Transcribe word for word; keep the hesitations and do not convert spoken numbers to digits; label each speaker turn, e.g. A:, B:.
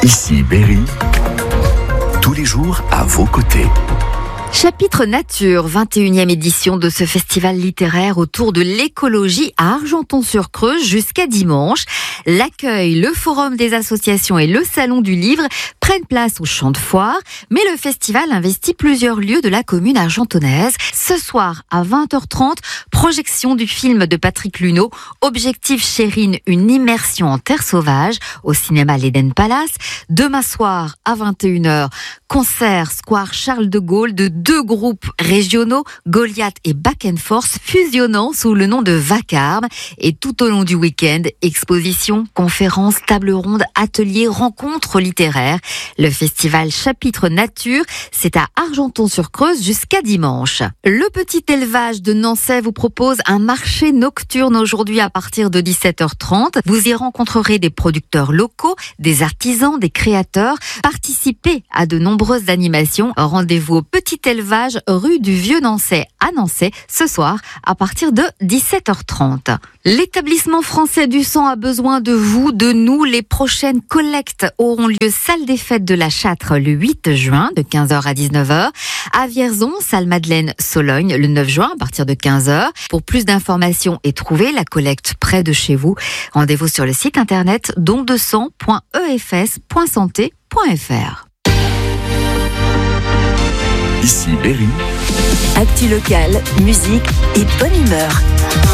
A: Ici Berry, tous les jours à vos côtés.
B: Chapitre Nature, vingt et unième édition de ce festival littéraire autour de l'écologie à Argenton-sur-Creuse jusqu'à dimanche. L'accueil, le forum des associations et le salon du livre prennent place au champ de foire, mais le festival investit plusieurs lieux de la commune argentonnaise. Ce soir à vingt heures trente, projection du film de Patrick Luneau, Objectif Chérine, une immersion en terre sauvage au cinéma l'Eden Palace. Demain soir à vingt et une heures, concert Square Charles de Gaulle de deux groupes régionaux, Goliath et Back and Force, fusionnant sous le nom de Vacarme. Et tout au long du week-end, expositions, conférences, tables rondes, ateliers, rencontres littéraires. Le festival Chapitre Nature, c'est à Argenton-sur-Creuse jusqu'à dimanche. Le petit élevage de Nançay vous propose un marché nocturne aujourd'hui à partir de dix-sept heures trente. Vous y rencontrerez des producteurs locaux, des artisans, des créateurs. Participez à de nombreuses animations. Rendez-vous au petit élevage rue du Vieux-Nançay à Nançay ce soir à partir de dix-sept heures trente. L'établissement français du sang a besoin de vous, de nous. Les prochaines collectes auront lieu salle des fêtes de la Châtre le huit juin de quinze heures à dix-neuf heures. À Vierzon, salle Madeleine Sologne le neuf juin à partir de quinze heures. Pour plus d'informations et trouver la collecte près de chez vous, rendez-vous sur le site internet don de sang point e f s point santé point f r.
A: Ici Berry.
C: Actu locale, musique et bonne humeur.